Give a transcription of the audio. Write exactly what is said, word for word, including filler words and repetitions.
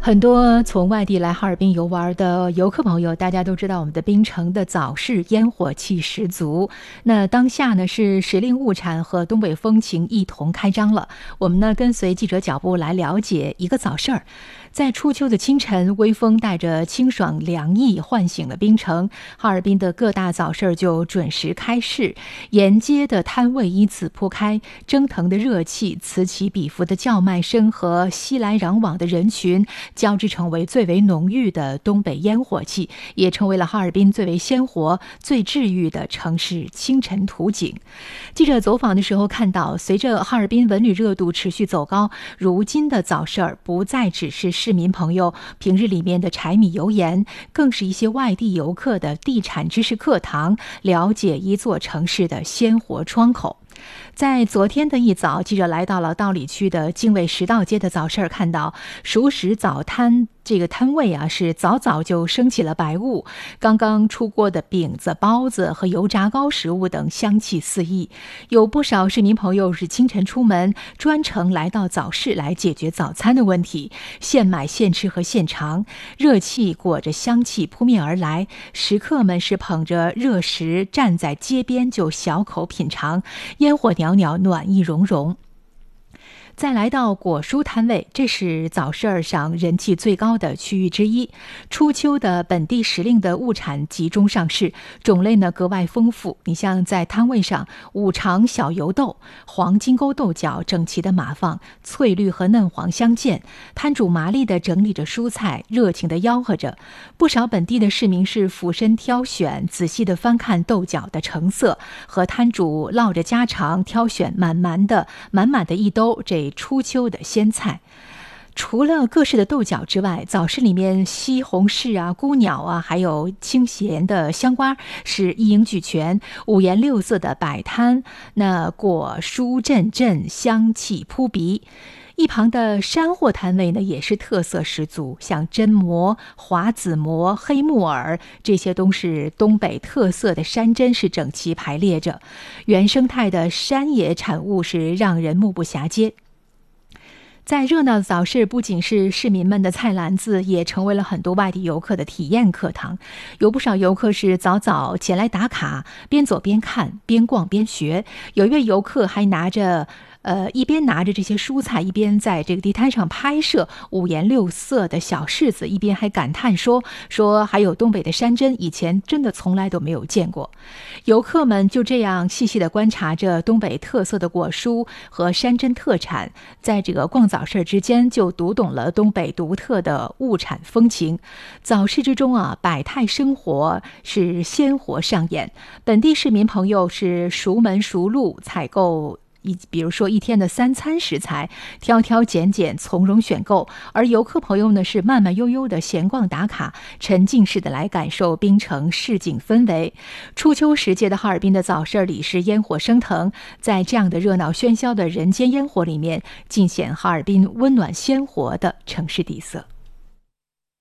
很多从外地来哈尔滨游玩的游客朋友，大家都知道我们的槟城的早市烟火气十足。那当下呢是时令物产和东北风情一同开张了。我们呢跟随记者脚步来了解一个早市儿。在初秋的清晨，微风带着清爽凉意唤醒了槟城，哈尔滨的各大早市就准时开市，沿街的摊位依次铺开，蒸腾的热气、此起彼伏的叫卖声和熙来攘往的人群交织成为最为浓郁的东北烟火气，也成为了哈尔滨最为鲜活、最治愈的城市清晨图景。记者走访的时候看到，随着哈尔滨文旅热度持续走高，如今的早市儿不再只是市民朋友平日里面的柴米油盐，更是一些外地游客的地产知识课堂，了解一座城市的鲜活窗口。在昨天的一早，记者来到了道里区的经纬十道街的早市儿，看到熟食早摊这个摊位啊，是早早就升起了白雾，刚刚出锅的饼子、包子和油炸糕食物等香气四溢。有不少市民朋友是清晨出门，专程来到早市来解决早餐的问题，现买现吃和现尝，热气裹着香气扑面而来，食客们是捧着热食站在街边就小口品尝，烟火袅袅，暖意融融。再来到果蔬摊位，这是早市儿上人气最高的区域之一。初秋的本地时令的物产集中上市，种类呢格外丰富。你像在摊位上，五常小油豆、黄金钩豆角整齐的码放，翠绿和嫩黄相间。摊主麻利地整理着蔬菜，热情地吆喝着。不少本地的市民是俯身挑选，仔细地翻看豆角的成色，和摊主唠着家常，挑选满满的满满的一兜这初秋的鲜菜。除了各式的豆角之外，早市里面西红柿啊、菇鸟啊，还有清咸的香瓜是一应俱全，五颜六色的摆摊，那果蔬阵阵，香气扑鼻。一旁的山货摊位呢，也是特色十足，像榛蘑、华子蘑、黑木耳，这些都是东北特色的山珍，是整齐排列着。原生态的山野产物是让人目不暇接。在热闹的早市，不仅是市民们的菜篮子，也成为了很多外地游客的体验课堂。有不少游客是早早前来打卡，边走边看，边逛边学。有一位游客还拿着呃，一边拿着这些蔬菜，一边在这个地摊上拍摄五颜六色的小柿子，一边还感叹说说还有东北的山珍，以前真的从来都没有见过。游客们就这样细细地观察着东北特色的果蔬和山珍特产，在这个逛早市之间就读懂了东北独特的物产风情。早市之中啊，百态生活是鲜活上演，本地市民朋友是熟门熟路采购一比如说一天的三餐食材，挑挑拣拣，从容选购；而游客朋友呢，是慢慢悠悠的闲逛打卡，沉浸式的来感受槟城市井氛围。初秋时节的哈尔滨的早市里是烟火升腾，在这样的热闹喧嚣的人间烟火里面，尽显哈尔滨温暖鲜活的城市底色。